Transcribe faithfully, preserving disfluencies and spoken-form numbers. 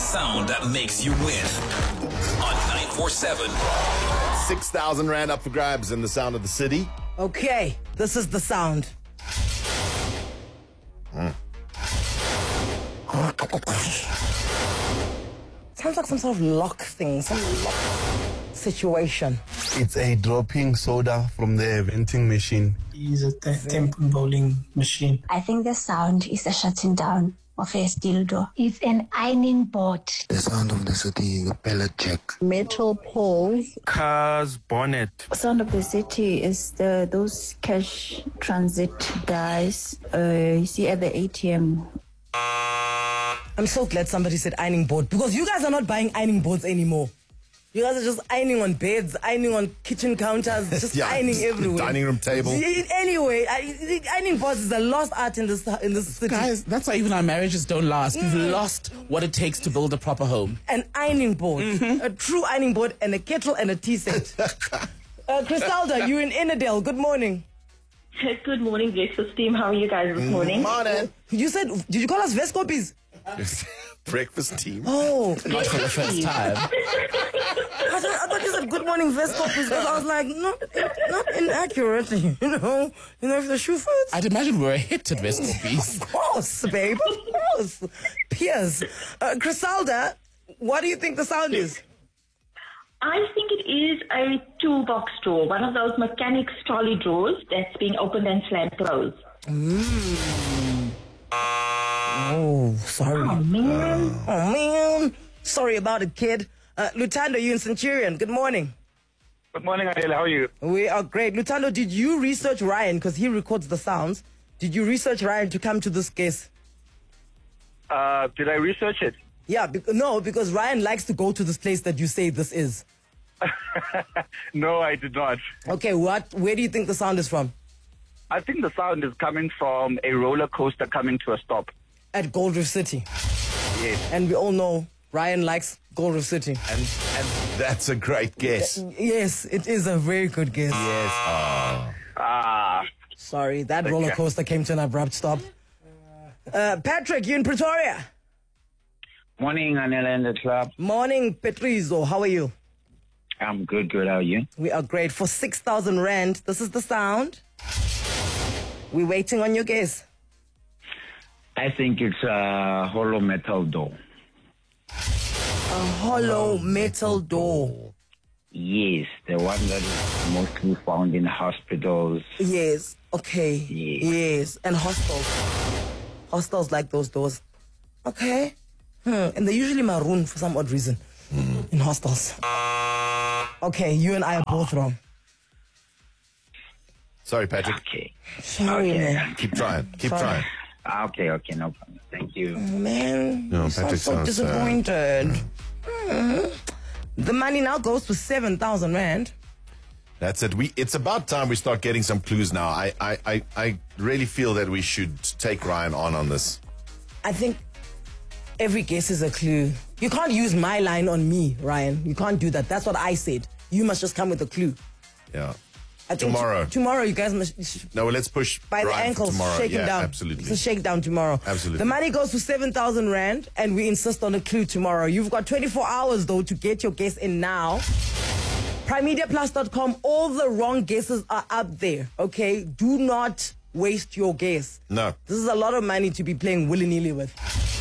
sound that makes you win on nine four seven. six thousand rand up for grabs in the sound of the city. Okay, this is the sound. Mm. Sounds like some sort of lock thing, some lock situation. It's a dropping soda from the venting machine. It's a te- temple bowling machine. I think the sound is a shutting down of a steel door. It's an ironing board. The sound of the city, the pellet check. Metal poles. Car's bonnet. Sound of the city is the those cash transit guys uh, you see at the A T M. I'm so glad somebody said ironing board, because you guys are not buying ironing boards anymore. You guys are just ironing on beds, ironing on kitchen counters, just yeah, ironing everywhere. Dining room table. Anyway, I, ironing boards is a lost art in this in this city. Guys, that's why even our marriages don't last. We've Mm. lost what it takes to build a proper home. An ironing board, mm-hmm. a true ironing board, and a kettle and a tea set. uh, Crisalda, you're in Innerdale. Good morning. Good morning, breakfast team. How are you guys this morning? Morning. You said, did you call us Vescopies? Breakfast team. Oh, not for the first time. I thought, I thought you said good morning Vescopies, because I was like, not, not inaccurate, you know. You know, if the shoe fits. I'd imagine we're a hit at Vescopies. Of course, babe, of course. Piers. Uh, Crisalda, what do you think the sound is? I think it is a toolbox drawer, one of those mechanics trolley drawers that's being opened and slammed closed. Mm. Oh, sorry. Oh, man. Uh, oh, man. Sorry about it, kid. Uh, Lutando, you in Centurion. Good morning. Good morning, Adele. How are you? We are great. Lutando, did you research Ryan? Because he records the sounds. Did you research Ryan to come to this case? Uh, did I research it? Yeah, be- no, because Ryan likes to go to this place that you say this is. No, I did not. Okay, what? Where do you think the sound is from? I think the sound is coming from a roller coaster coming to a stop. At Gold Reef City. Yes. And we all know Ryan likes Gold Reef City. And, and that's a great guess. Yes, it is a very good guess. Yes. Oh. Ah. Sorry, that roller coaster came to an abrupt stop. Uh, Patrick, you in Pretoria? Morning, Anela and the club. Morning, Petrizo. How are you? I'm good, good. How are you? We are great. For six thousand rand, this is the sound. We're waiting on your guess. I think it's a hollow metal door. A hollow metal door. Yes, the one that is mostly found in hospitals. Yes, okay. Yes. Yes, and hostels. Hostels like those doors. Okay. Hmm. And they're usually maroon for some odd reason mm. in hostels. Okay, you and I are both wrong. Sorry, Patrick. Okay. Sorry, okay. man. Keep trying. Keep Sorry. trying. Okay, okay, no problem. Thank you. Oh, man. No, you Patrick sound so sounds disappointed. Mm. The money now goes to seven thousand rand. That's it. We. It's about time we start getting some clues now. I, I, I, I really feel that we should take Ryan on on this. I think every guess is a clue. You can't use my line on me, Ryan. You can't do that. That's what I said. You must just come with a clue. Yeah. I think tomorrow. T- tomorrow, you guys must... No, well, let's push by Ryan the ankles, tomorrow. shake him yeah, down. Absolutely. It's a shakedown tomorrow. Absolutely. The money goes to seven thousand rand, and we insist on a clue tomorrow. You've got twenty-four hours, though, to get your guess in now. prime media plus dot com, all the wrong guesses are up there, okay? Do not waste your guess. No. This is a lot of money to be playing willy-nilly with.